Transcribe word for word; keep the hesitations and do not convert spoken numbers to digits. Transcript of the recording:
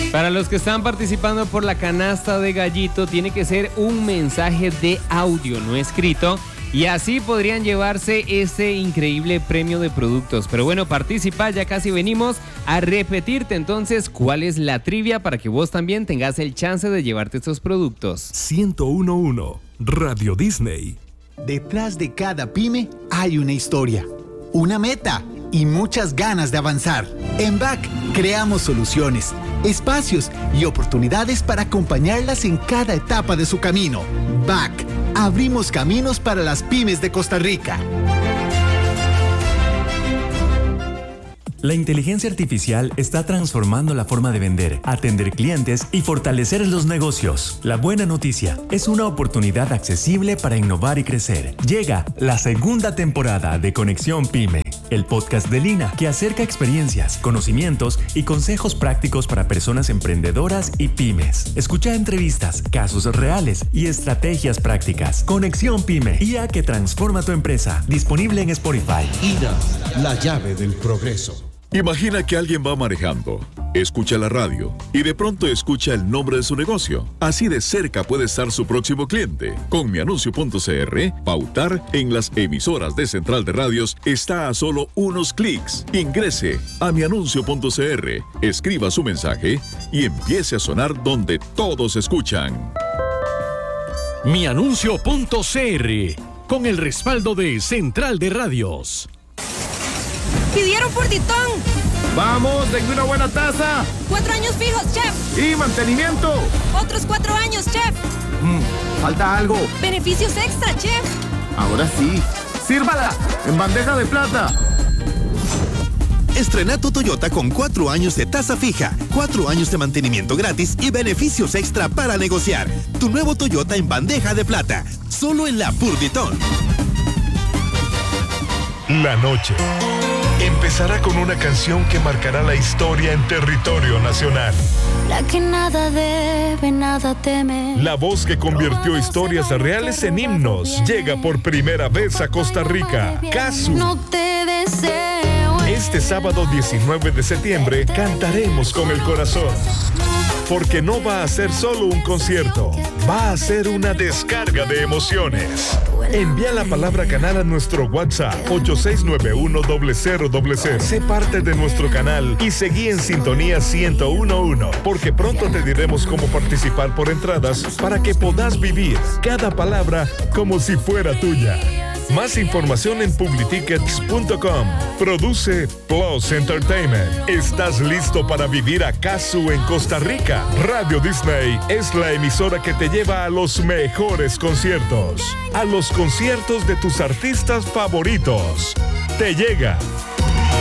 Para los que están participando por la canasta de Gallito, tiene que ser un mensaje de audio, no escrito, y así podrían llevarse este increíble premio de productos. Pero bueno, participa, ya casi venimos a repetirte entonces cuál es la trivia para que vos también tengas el chance de llevarte estos productos. ciento uno punto uno Radio Disney. Detrás de cada pyme hay una historia, una meta y muchas ganas de avanzar. En B A C creamos soluciones, espacios y oportunidades para acompañarlas en cada etapa de su camino. B A C, abrimos caminos para las pymes de Costa Rica. La inteligencia artificial está transformando la forma de vender, atender clientes y fortalecer los negocios. La buena noticia es una oportunidad accesible para innovar y crecer. Llega la segunda temporada de Conexión Pyme, el podcast de Lina que acerca experiencias, conocimientos y consejos prácticos para personas emprendedoras y pymes. Escucha entrevistas, casos reales y estrategias prácticas. Conexión Pyme, I A que transforma tu empresa. Disponible en Spotify. I A, la llave del progreso. Imagina que alguien va manejando, escucha la radio y de pronto escucha el nombre de su negocio. Así de cerca puede estar su próximo cliente. Con mianuncio punto c r, pautar en las emisoras de Central de Radios está a solo unos clics. Ingrese a mianuncio punto c r, escriba su mensaje y empiece a sonar donde todos escuchan. mianuncio punto c r, con el respaldo de Central de Radios. ¡Pidieron Furtitón! ¡Vamos, denme una buena taza! ¡Cuatro años fijos, chef! ¡Y mantenimiento! ¡Otros cuatro años, chef! Mm, ¡falta algo! ¡Beneficios extra, chef! ¡Ahora sí! ¡Sírvala! ¡En bandeja de plata! Estrena tu Toyota con cuatro años de tasa fija, cuatro años de mantenimiento gratis y beneficios extra para negociar. Tu nuevo Toyota en bandeja de plata, solo en la Furtitón. La noche empezará con una canción que marcará la historia en territorio nacional. La que nada debe, nada teme. La voz que convirtió historias reales en himnos llega por primera vez a Costa Rica. Casu. No te deseo. Este sábado diecinueve de septiembre cantaremos con el corazón. Porque no va a ser solo un concierto, va a ser una descarga de emociones. Envía la palabra canal a nuestro WhatsApp ocho seis nueve uno cero cero cero cero. Sé parte de nuestro canal y seguí en sintonía ciento uno punto uno, porque pronto te diremos cómo participar por entradas para que puedas vivir cada palabra como si fuera tuya. Más información en publitickets punto com. Produce Plus Entertainment. ¿Estás listo para vivir a Casu en Costa Rica? Radio Disney es la emisora que te lleva a los mejores conciertos. A los conciertos de tus artistas favoritos. Te llega